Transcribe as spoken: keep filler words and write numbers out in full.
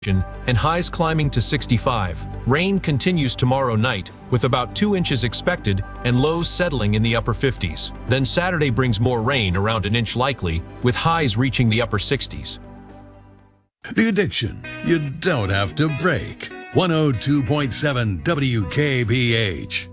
and highs climbing to sixty-five. Rain continues tomorrow night, with about two inches expected and lows settling in the upper fifties. Then Saturday brings more rain, around an inch likely, with highs reaching the upper sixties. The addiction you don't have to break. one oh two point seven W K B H.